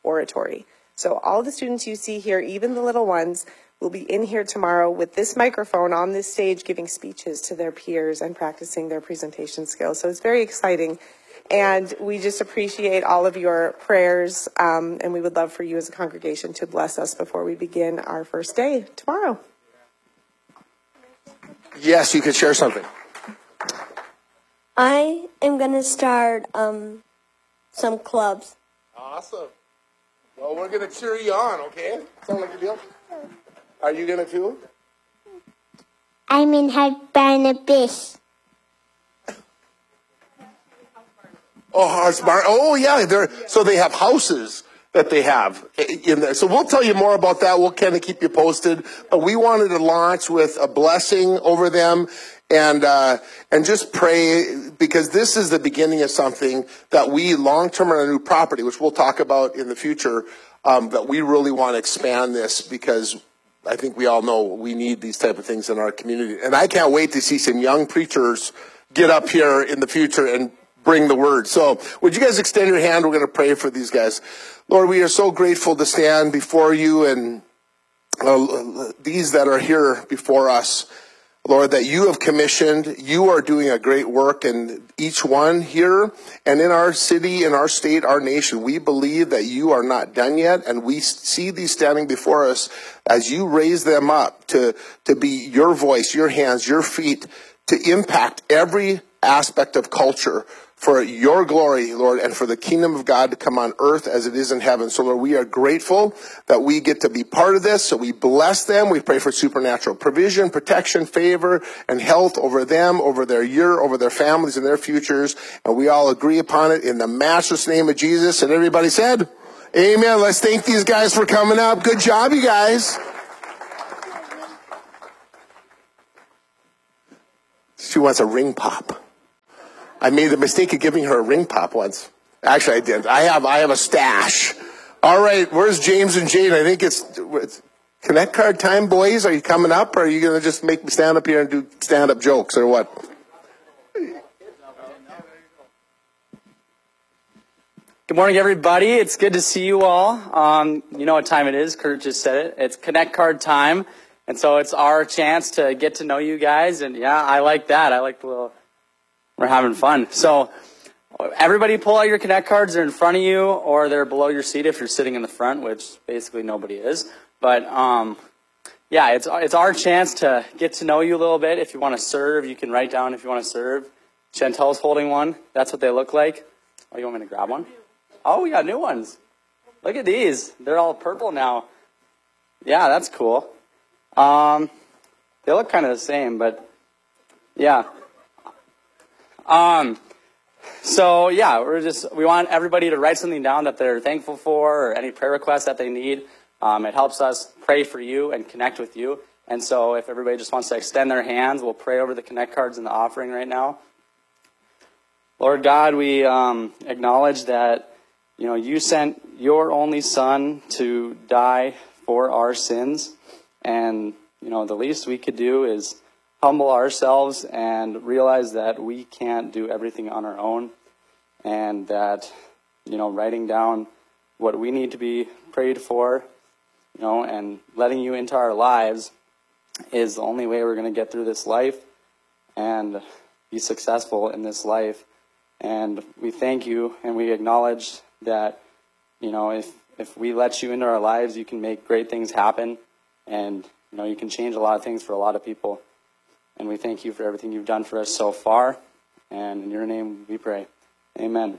oratory. So all the students you see here, even the little ones, will be in here tomorrow with this microphone on this stage giving speeches to their peers and practicing their presentation skills. So it's very exciting. And we just appreciate all of your prayers, and we would love for you as a congregation to bless us before we begin our first day tomorrow. Yes, you could share something. I am going to start some clubs. Awesome. Well, we're going to cheer you on, okay? Sound like a deal? Are you going to too? I'm in Barnabas. Oh, yeah. So they have houses that they have in there. So we'll tell you more about that. We'll kind of keep you posted. But we wanted to launch with a blessing over them and just pray, because this is the beginning of something that we long-term on a new property, which we'll talk about in the future, that we really want to expand this, because I think we all know we need these type of things in our community. And I can't wait to see some young preachers get up here in the future and bring the word. So would you guys extend your hand? We're going to pray for these guys. Lord, we are so grateful to stand before you and these that are here before us. Lord, that you have commissioned. You are doing a great work in each one here and in our city, in our state, our nation. We believe that you are not done yet, and we see these standing before us as you raise them up to be your voice, your hands, your feet, to impact every aspect of culture for your glory, Lord, and for the kingdom of God to come on earth as it is in heaven. So, Lord, we are grateful that we get to be part of this. So we bless them. We pray for supernatural provision, protection, favor, and health over them, over their year, over their families and their futures. And we all agree upon it in the matchless name of Jesus. And everybody said, amen. Let's thank these guys for coming up. Good job, you guys. She wants a ring pop. I made the mistake of giving her a ring pop once. Actually, I didn't. I have a stash. All right, where's James and Jane? I think it's Connect Card time, boys. Are you coming up, or are you going to just make me stand up here and do stand-up jokes, or what? Good morning, everybody. It's good to see you all. You know what time it is. Kurt just said it. It's Connect Card time. And so it's our chance to get to know you guys. And yeah, I like that. I like the little, we're having fun. So everybody pull out your Connect cards. They're in front of you, or they're below your seat if you're sitting in the front, which basically nobody is. But yeah, it's our chance to get to know you a little bit. If you want to serve, you can write down if you want to serve. Chantel's holding one. That's what they look like. Oh, you want me to grab one? Oh, we got new ones. Look at these. They're all purple now. Yeah, that's cool. They look kind of the same, but yeah. So yeah, we want everybody to write something down that they're thankful for, or any prayer requests that they need. It helps us pray for you and connect with you. And so if everybody just wants to extend their hands, we'll pray over the Connect cards in the offering right now. Lord God, we acknowledge that, you know, you sent your only Son to die for our sins. And, you know, the least we could do is humble ourselves and realize that we can't do everything on our own. And that, you know, writing down what we need to be prayed for, you know, and letting you into our lives is the only way we're going to get through this life and be successful in this life. And we thank you, and we acknowledge that, you know, if we let you into our lives, you can make great things happen. And, you know, you can change a lot of things for a lot of people. And we thank you for everything you've done for us so far. And in your name we pray. Amen.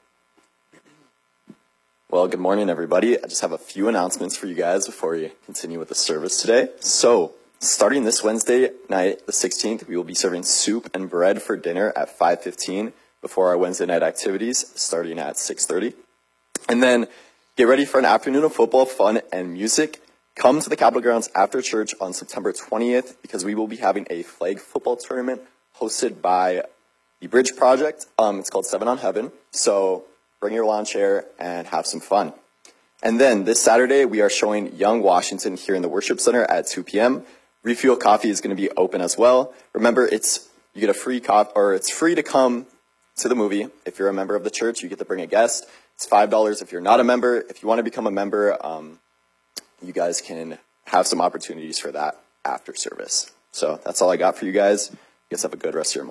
Well, good morning, everybody. I just have a few announcements for you guys before we continue with the service today. So, starting this Wednesday night, the 16th, we will be serving soup and bread for dinner at 5:15 before our Wednesday night activities, starting at 6:30. And then get ready for an afternoon of football, fun, and music. Come to the Capitol Grounds after church on September 20th because we will be having a flag football tournament hosted by the Bridge Project. It's called 7 on Heaven. So bring your lawn chair and have some fun. And then this Saturday, we are showing Young Washington here in the Worship Center at 2 p.m. Refuel Coffee is going to be open as well. Remember, you get a free coffee, or it's free to come to the movie. If you're a member of the church, you get to bring a guest. It's $5 if you're not a member. If you want to become a member, you guys can have some opportunities for that after service. So that's all I got for you guys. You guys have a good rest of your morning.